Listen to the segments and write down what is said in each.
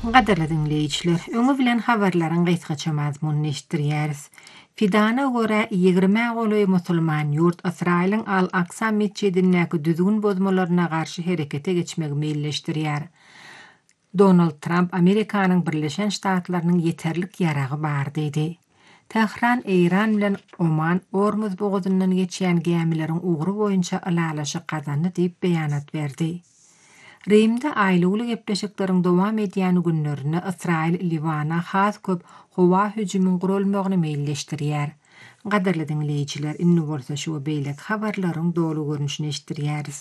Qadarly dinleyijiler, öňe bilen habarlaryň gaýtgaça mazmunyny eşitdirýäris. Fidana görä 20 goly musulman ýurt Israýlyň Al-Aqsa mescidindäki düzgün bozmalaryna garşy herekete geçmegi meýilleşdirýär. Donald Trump Amerikanyň Birleşen Ştatlarynyň ýeterlik ýaragy bar diýdi. Tehran Eýran bilen Oman Ormuz boğazyndan geçýän gemileriň ugry boýunça alalaşy gazandy diýip beýanat berdi. Rimde aýlugly gepleşikleriň dowam edýän günlerini Israil Liwana has köp howa hüjümüň gurulmagyny meýilleşdirýär. Gaderli dinleyijiler, inni bolsa şu beýlek habarlaryň dolu görnüşini eşitdirýäris.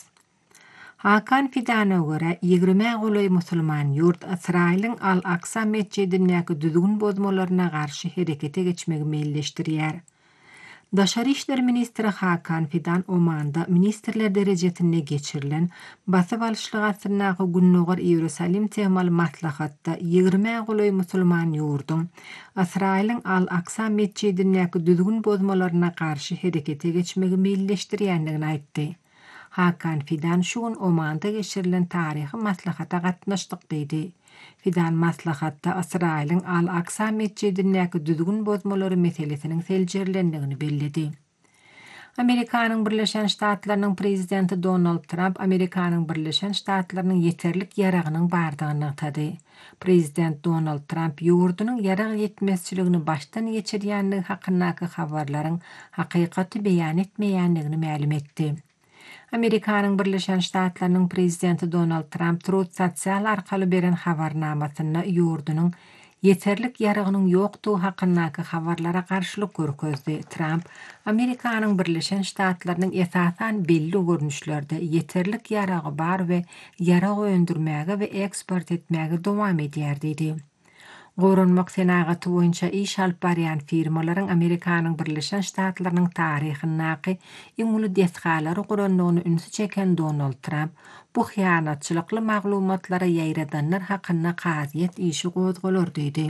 Hakan Fidan'a göre 20 goly musulman ýurt Israýlyň Al-Aqsa mescidindäki düzgün bozmalaryna garşy herekete geçmegi meýilleşdirýär. Daşary işler ministri Hakan Fidan Omanda ministrler derejetinde geçirilen basyp alşlyk asyryndaky Günnöger Ýerusalim temaly maslahatda 20 goly musulman ýurdun Israýlyň Al-Aqsa mescidindäki düzgün bozmalaryna garşy herekete geçmegi meýilleşdirýändigini aýtdy. Hakan Fidan şuň Omanda geçirilen taryhy maslahata gatnaşdyk diýdi. Fidan maslahatda Israýlyň Al-Aqsa mescidindäki düzgün bozmalary meselesiniň seljerlendigini bellidi. Amerikanyň Birleşen Ştatlarynyň prezidenti Donald Trump Amerikanyň Birleşen Ştatlarynyň ýeterlik ýaragynyň bardygyny aýtdy. Prezident Donald Trump ýurdunyň ýarag ýetmezçiligini başdan geçirýändigi hakyndaky habarlaryň hakykaty beýan etmeýändigini ma'lum etdi. Amerikanyň Birleşen Ştatlarynyň prezidenti Donald Trump Truth Social arkaly beren habarnamasyna ýurdunyň ýeterlik ýaragynyň ýokdugy hakyndaky habarlara garşylyk görkezdi. Trump Amerikanyň Birleşen Ştatlarynyň esasan belli görnüşlerde ýeterlik ýaragy bar we ýarag öndürmäge we eksport etmäge dowam edýär diýdi. Gorunmak senagaty boýunça iş alyp barýan firmalaryň Amerikanyň Birleşen Ştatlarynyň taryhyndaky iň uly desgalary guranlygyny ünsü çeken Donald Trump bu hyýanatçylykly maglumatlara ýaýradanlar hakynda gaziýet işi gozgolar diýdi.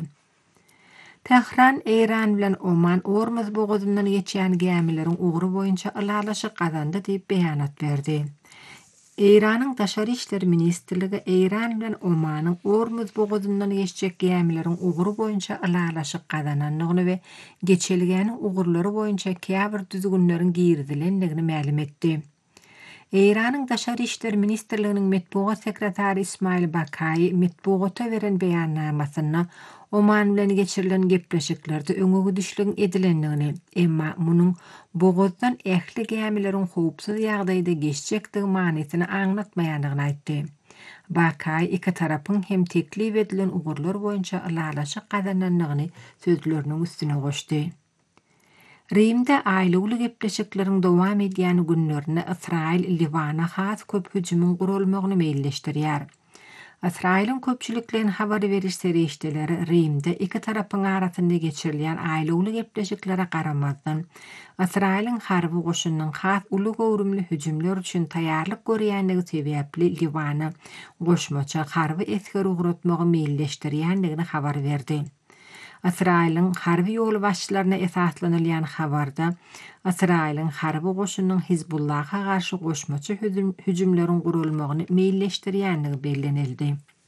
Tehran Eýran bilen Oman Ormuz boğazyndan geçýän gemileriň ugry boýunça alalaşy gazandy diýip beýanat berdi. Eýranyň Daşary işler ministrligi Eýran bilen Omanyň Ormuz boğazyndan geçjek gemileriň ugry boýunça alalaşy gazananlygyny we geçilgäni ugurlary boýunça käbir düzgünleriň girdilendigini ma'lum etdi. Eýranyň Daşary işler ministrliginiň metbuat sekretary Ismail Bakai metbuata beren beýannamasyna Oman bilen geçirilen gepleşiklerde öňe düşlüň edilendigini, emma munyň boğazdan ähli gemileriň howpsuz ýagdaýda geçjekdigi manysyny aňlatmaýandygyny aýtdy. Bakay iki tarapyň hem teklip edilen ugurlar boýunça alalaşy gazananlygyny sözleriniň üstüne goşdy. Rimde aýlugly gepleşikleriň dowam edýän günlerini Israil Liwana has köp hüjümüň gurulmagyny meýilleşdirýär. Israýlyň köpçüliklerini habar beriş serişdeleri Rimde iki tarapyň arasynda geçirilen aýlugly gepleşiklere garamazdan Israýlyň harby goşunynyň has uly gowrumly hüjümler üçin taýýarlyk görýändigi sebäpli Liwana goşmaça harby esker ugratmagy meýilleşdirýändigini habar berdi. Israýlyň harby ýol başçylaryna esaslanylýan habarda Israýlyň harby goşunynyň Hizbullah'a garşy goşmaça hüjümleriň gurulmagyny meýilleşdirýändigi bellenildi.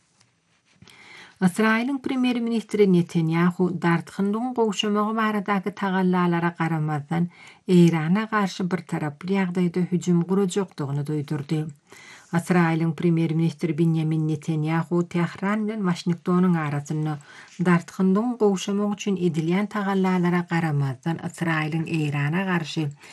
Israýlyň premier ministri Netanyahu dartgynlygyň gowşamagy baradaky tagallalara garamazdan Eýrana garşy bir taraply ýagdaýda hüjüm gurajakdygyny duýdurdy. Israýlyň premier ministri Benjamin Netanyahu Tehran bilen Washingtonyň arasynda dartgynlygyň gowşamagy üçin edilýän tagallalara garamazdan Israýlyň Eýrana garşy